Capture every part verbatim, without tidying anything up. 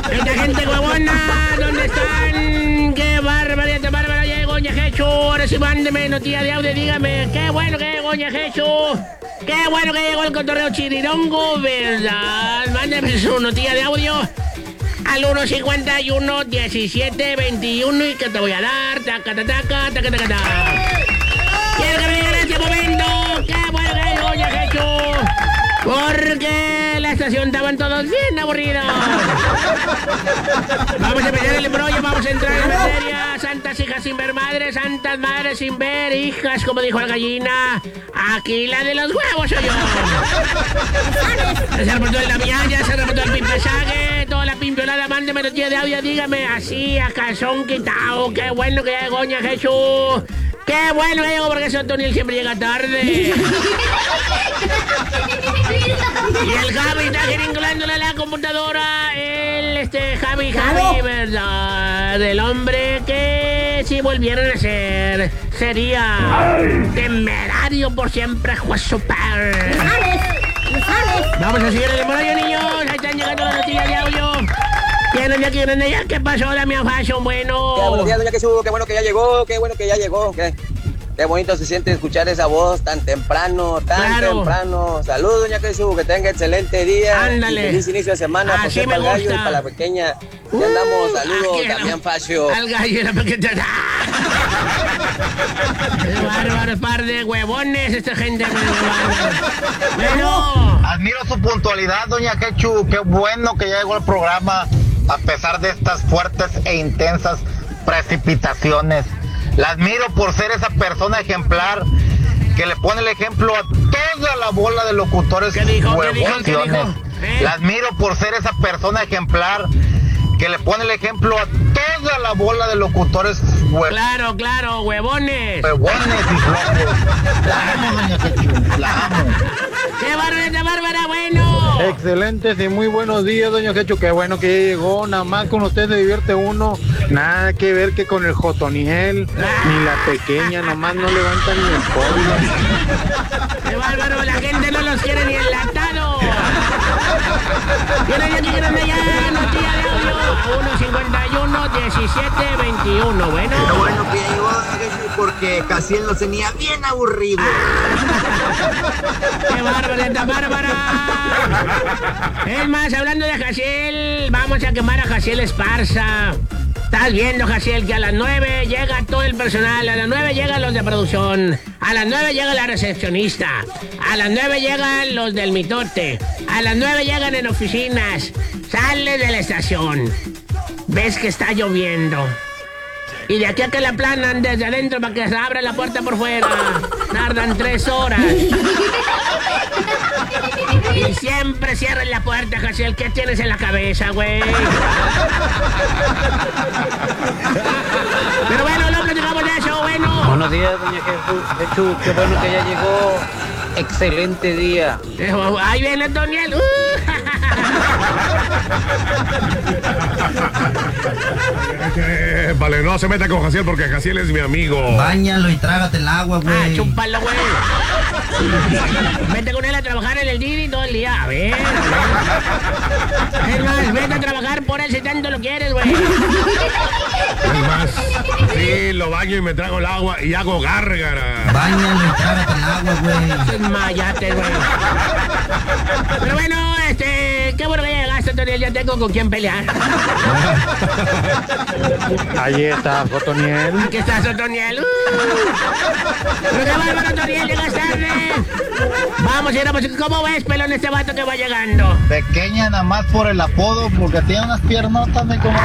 Esta gente huevona, ¿dónde están? ¡Qué bárbara, esta bárbara! Ya llegó Doña Jechu. Ahora sí, mándeme noticia de audio, dígame. ¡Qué bueno que llegó Doña Jechu! ¡Qué bueno que llegó el cotorreo chirirongo, verdad! Mándeme su noticia de audio al uno cincuenta y uno, diecisiete, veintiuno y que te voy a dar. Taca, taca, taca, taca, taca, taca. Quiero que me digan en este momento. ¡Qué bueno que llegó Doña Jechu! Porque la estación estaban todos bien aburridos. Vamos a empezar el embrollo, vamos a entrar en materia. Santas hijas sin ver madres, santas madres sin ver hijas, como dijo la gallina. Aquí la de los huevos soy yo. Se reportó la mialla, se reportó el pimpesaje, toda la pimpiolada, mándeme los días de audio, dígame así, a calzón quitado. Qué bueno que llegó Doña Jesús. ¡Qué bueno que llegó porque ese Otoniel siempre llega tarde! Y el Javi está gringolándole a la computadora. El, este, Javi, Javi, ¿verdad? El hombre que si volvieran a ser sería temerario por siempre, juez super. Vamos a seguir el embrollo, niños. Ahí están llegando las noticias de audio. ¿Quién ya, quién ya? ¿Qué pasó, Damián Fashion? Bueno. Qué buenos días, Doña Jesús. Qué bueno que ya llegó. Qué bueno que ya llegó. Qué, qué bonito se siente escuchar esa voz tan temprano, tan claro. temprano. Saludos, Doña Jesús. Que tenga excelente día. Ándale. Y feliz inicio de semana. Así me para el gallo gusta. y para la pequeña. Ya andamos. Saludos, Damián Fashion. Al gallo y la pequeña. ¡Qué bárbaro, par de huevones esta gente! Bueno. Admiro su puntualidad, Doña Quechu. Qué bueno que ya llegó el programa a pesar de estas fuertes e intensas precipitaciones. La admiro por ser esa persona ejemplar que le pone el ejemplo a toda la bola de locutores huevociones. ¿Eh? La admiro por ser esa persona ejemplar que le pone el ejemplo a toda la bola de locutores huevones. Claro, claro, huevones. Huevones y flojos. La amo, Doña Quechu, la amo. ¡Qué bárbara, Bárbara, bueno! Excelentes y muy buenos días, Doña Quechu. Qué bueno que llegó. Nada más con usted se divierte uno. Nada que ver que con el Jotoniel, ni la pequeña, nomás no levantan ni el polvo. ¡Qué bárbaro! La gente no los quiere ni enlatados. ¿Quieren ya, quieren ya? Noticia de audio. uno cincuenta y uno, diecisiete, veintiuno. Bueno. Pero bueno que ya llegó, porque Casiel nos tenía bien aburrido. ¡Qué bárbara, esta Bárbara! Es más, hablando de Jaciel, vamos a quemar a Jaciel Esparza. Estás viendo, Jaciel, que a las nueve llega todo el personal, a las nueve llegan los de producción, a las nueve llega la recepcionista, a las nueve llegan los del mitote, a las nueve llegan en oficinas, sales de la estación, ves que está lloviendo. Y de aquí a que la planan desde adentro para que se abra la puerta por fuera, tardan tres horas. Y siempre cierran la puerta, Jaciel. ¿Qué tienes en la cabeza, güey? Pero bueno, no platicamos de eso, bueno. Buenos días, Doña Jesús. Qué bueno que ya llegó. Excelente día. Ahí viene Antoniel. Uh. eh, vale, no se meta con Jaciel porque Jaciel es mi amigo. Báñalo y trágate el agua, güey. Ah, chúpalo, güey. Vete con él a trabajar en el Didi todo el día, a ver. Es más, vete a trabajar por él si tanto lo quieres, güey. Es más, sí, lo baño y me trago el agua y hago gárgara. Báñalo y trágate el agua, güey. Desmayate, güey. Pero bueno, este, qué bueno que ya llegaste, Antoniel, ya tengo con quién pelear. Ahí está, Otoniel. Aquí estás, Otoniel. Uh. Pero qué bárbaro, Otoniel, llegas tarde. Vamos, y vamos, ¿cómo ves, pelón, este vato que va llegando? Pequeña nada más por el apodo, porque tiene unas piernotas de como...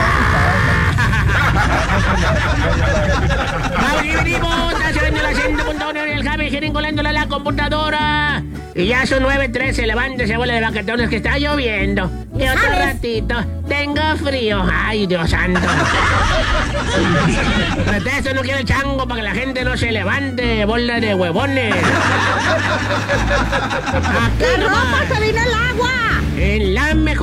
Vamos y venimos, está subiendo el acento punto uno en el Javi, geringolándole a la computadora. Y ya son nueve trece, levántese, bola de vaquetones, que está lloviendo. Y otro ratito, tengo frío. Ay, Dios santo. Protesto, no quiero el chango para que la gente no se levante, bola de huevones. ¡La ropa se vino el agua! En la mejor